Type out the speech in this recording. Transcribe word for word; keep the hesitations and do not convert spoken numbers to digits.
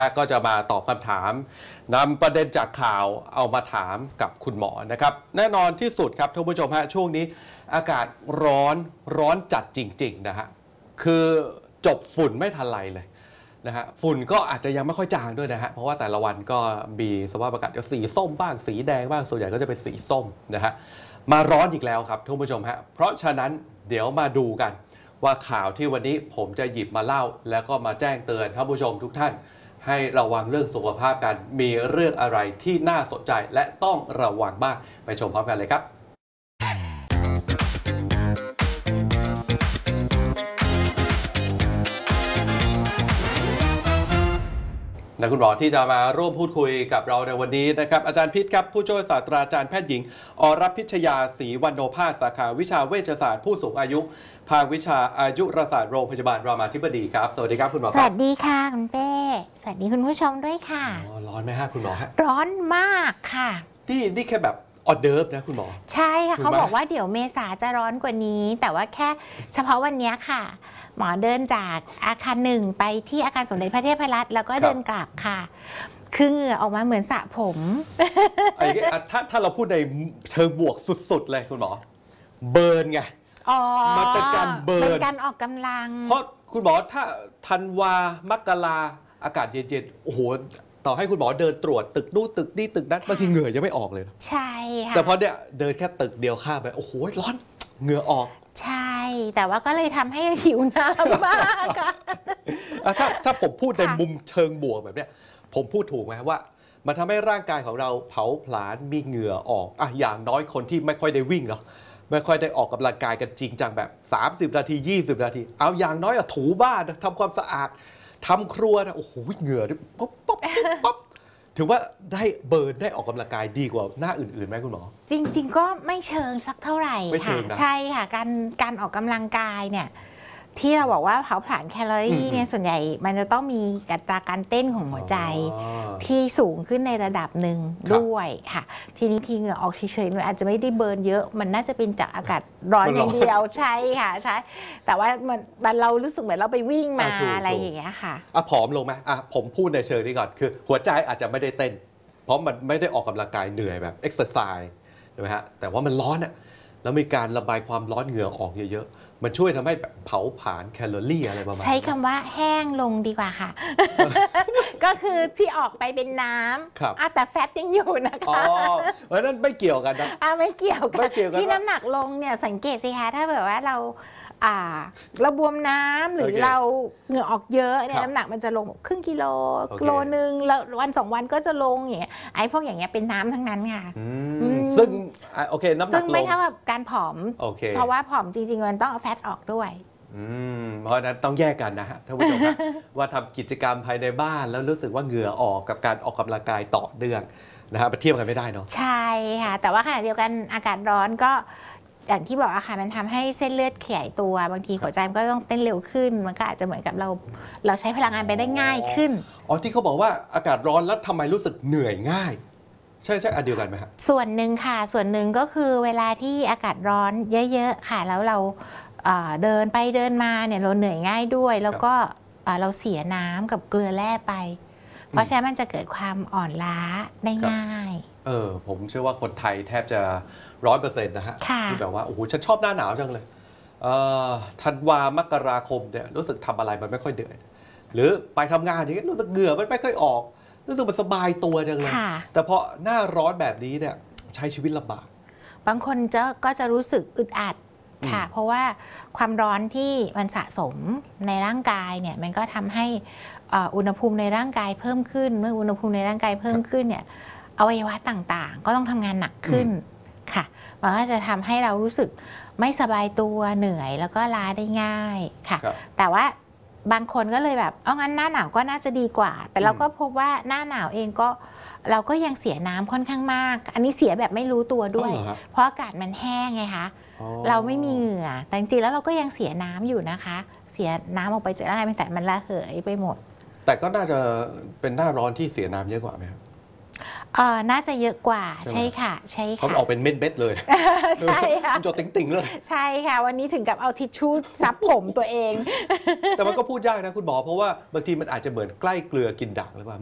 ก็จะมาตอบคำถามนำประเด็นจากข่าวเอามาถามกับคุณหมอนะครับแน่นอนที่สุดครับท่านผู้ชมฮะช่วงนี้อากาศร้อนร้อนจัดจริงๆนะฮะคือจบฝุ่นไม่ทันไรเลยนะฮะฝุ่นก็อาจจะยังไม่ค่อยจางด้วยนะฮะเพราะว่าแต่ละวันก็มีสภาพอากาศสีส้มบ้างสีแดงบ้างส่วนใหญ่ก็จะเป็นสีส้มนะฮะมาร้อนอีกแล้วครับท่านผู้ชมฮะเพราะฉะนั้นเดี๋ยวมาดูกันว่าข่าวที่วันนี้ผมจะหยิบมาเล่าแล้วก็มาแจ้งเตือนท่านผู้ชมทุกท่านให้ระวังเรื่องสุขภาพกันมีเรื่องอะไรที่น่าสนใจและต้องระวังบ้างไปชมพร้อมกันเลยครับและคุณหมอที่จะมาร่วมพูดคุยกับเราในวันนี้นะครับอาจารย์พิษครับผู้ช่วยศาสตราจารย์แพทย์หญิงอรพิชยาศรีวรรณโนภาสสาขาวิชาเวชศาสตร์ผู้สูงอายุภาควิชาอายุรศาสตร์โรงพยาบาลรามาธิบดีครับสวัสดีครับคุณหมอสวัสดีค่ะคุณเป้สวัสดีคุณผู้ชมด้วยค่ะร้อนไหมฮะคุณหมอฮะร้อนมากค่ะนี่นี่แค่แบบออเดิร์ฟนะคุณหมอใช่ค่ะเขาบอกว่าเดี๋ยวเมษาจะร้อนกว่านี้แต่ว่าแค่เฉพาะวันนี้ค่ะหมอเดินจากอาคารหนึ่งไปที่อาคารสมเด็จพระเทพรัตน์แล้วก็เดินกลับค่ะคือเหงื่อออกมาเหมือนสระผมไอ้ถ้าถ้าเราพูดในเชิงบวกสุดๆเลยคุณหมอเบิร์นไงมันเป็นการเบิร์นเป็นการออกกำลังเพราะคุณหมอถ้าธันวามกราอากาศเย็นๆโอ้โหต่อให้คุณหมอเดินตรวจตึกนู่นตึกนี่ตึกนั้นบางทีเหงื่อยังไม่ออกเลยใช่ค่ะแต่พอเนี่ยเดินแค่ตึกเดียวข้ามไปโอ้โหร้อนเหงื่อออกใช่แต่ว่าก็เลยทำให้หิวน้ำมากค่ะถ้าถ้าผมพูดในมุมเชิงบวกแบบเนี้ยผมพูดถูกไหมว่ามันทำให้ร่างกายของเราเผาผลาญมีเหงื่อออกอ่ะอย่างน้อยคนที่ไม่ค่อยได้วิ่งเนาะไม่ค่อยได้ออกกำลังกายกันจริงจังแบบสามสิบนาทียี่สิบนาทีเอาอย่างน้อยอะถูบ้านทำความสะอาดทำครัวนะโอ้โหเหงื่อป๊อปป๊อปป๊อปถือว่าได้เบิร์นได้ออกกำลังกายดีกว่าหน้าอื่นๆไหมคุณหมอจริงๆก็ไม่เชิงสักเท่าไหร่ค่ะใช่ค่ะการการออกกำลังกายเนี่ยที่เราบอกว่าเผาผลาญแคลอรี่เนี่ยส่วนใหญ่มันจะต้องมีอัตราการเต้นของหัวใจที่สูงขึ้นในระดับหนึ่งด้วยค่ะทีนี้ทีเหงื่อออกเฉยๆมันอาจจะไม่ได้เบิร์นเยอะมันน่าจะเป็นจากอากาศร้อนอย่างเดียวใช่ค่ะใช่แต่ว่ามันเรารู้สึกเหมือนเราไปวิ่งมาอะไรอย่างเงี้ยค่ะอ่ะผอมลงไหมอ่ะผมพูดในเชิงนี้ก่อนคือหัวใจอาจจะไม่ได้เต้นเพราะมันไม่ได้ออกกำลังกายเหนื่อยแบบเอ็กซ์เซอร์ไซส์ใช่ไหมฮะแต่ว่ามันร้อนอ่ะแล้วมีการระบายความร้อนเหงื่อออกเยอะๆมันช่วยทำให้เผาผลาญแคลอรี่อะไรประมาณใช้คำว่าแห้งลงดีกว่าค่ะ ก็คือที่ออกไปเป็นน้ำแต่แฟตยังอยู่นะคะอ๋อเพราะนั้นไม่เกี่ยวกันนะไม่เกี่ยวกันที่น้ำหนักลงเนี่ยสังเกตสิคะถ้าแบบว่าเราเราบวมน้ำหรือเราเหงื่อออกเยอะเนี่ยน้ำหนักมันจะลงครึ่งกิโลกิโลนึงแล้ววันสองวันก็จะลงอย่างเงี้ยไอ้พวกอย่างเงี้ยเป็นน้ำทั้งนั้นค่ะซึ่งโอเคน้ำหนักลงซึ่งไม่เท่ากับการผอมเพราะว่าผอมจริงๆมันต้องเอาแฟตออกด้วยเพราะนั้นต้องแยกกันนะฮะท่านผู้ชมว่าทำกิจกรรมภายในบ้านแล้วรู้สึกว่าเหงื่อออกกับการออกกำลังกายต่อเนื่องนะฮะไปเทียบกันไม่ได้เนาะใช่ค่ะแต่ว่าขณะเดียวกันอากาศร้อนก็อย่างที่บอกอะค่ะมันทำให้เส้นเลือดขยายตัวบางทีหัวใจมันก็ต้องเต้นเร็วขึ้นมันก็อาจจะเหมือนกับเราเราใช้พลังงานไปได้ง่ายขึ้นอ๋อที่เขาบอกว่าอากาศร้อนแล้วทำไมรู้สึกเหนื่อยง่ายใช่ใช่อันเดียวกันไหมครับส่วนหนึ่งค่ะส่วนหนึ่งก็คือเวลาที่อากาศร้อนเยอะๆค่ะแล้วเราเดินไปเดินมาเนี่ยเราเหนื่อยง่ายด้วยแล้วก็เราเสียน้ำกับเกลือแร่ไปเพราะฉะนั้นมันจะเกิดความอ่อนล้าได้ง่ายเออผมเชื่อว่าคนไทยแทบจะร้อยเปอร์เซ็นต์นะฮะที่แบบว่าโอ้โหฉันชอบหน้าหนาวจังเลยธันวามกราคมเนี่ยรู้สึกทำอะไรมันไม่ค่อยเดือดหรือไปทำงานอย่างเงี้ยรู้สึกเหงื่อมันไม่ค่อยออกรู้สึกมันสบายตัวจังเลยแต่พอหน้าร้อนแบบนี้เนี่ยใช้ชีวิตลำบากบางคนจะก็จะรู้สึกอึดอัดค่ะเพราะว่าความร้อนที่มันสะสมในร่างกายเนี่ยมันก็ทำให้อุณหภูมิในร่างกายเพิ่มขึ้นเมื่ออุณหภูมิในร่างกายเพิ่มขึ้นเนี่ยอวัยวะต่างๆก็ต้องทำงานหนักขึ้นค่ะมันก็จะทำให้เรารู้สึกไม่สบายตัวเหนื่อยแล้วก็ล้าได้ง่ายค่ะแต่ว่าบางคนก็เลยแบบเอางั้นหน้าหนาวก็น่าจะดีกว่าแต่เราก็พบว่าหน้าหนาวเองก็เราก็ยังเสียน้ำค่อนข้างมากอันนี้เสียแบบไม่รู้ตัวด้วยเพราะอากาศมันแห้งไงคะเราไม่มีเหงื่อแต่จริงๆแล้วเราก็ยังเสียน้ำอยู่นะคะเสียน้ำออกไปจากร่างกายแต่มันระเหยไปหมดแต่ก็น่าจะเป็นหน้าร้อนที่เสียน้ำเยอะกว่าไหมครับเอ่อน่าจะเยอะกว่าใช่ไหมใช่ค่ะใช่เขาค่ะออกเป็นเม็ดๆเลยใช่ค่ะมันจะติ่งๆเลยใช่ค่ะ วันนี้ถึงกับเอาทิชชู่ซับผมตัวเองแต่มันก็พูดยากนะคุณหมอเพราะว่าบางทีมันอาจจะเหมือนใกล้เกลือกินด่างหรือเปล่า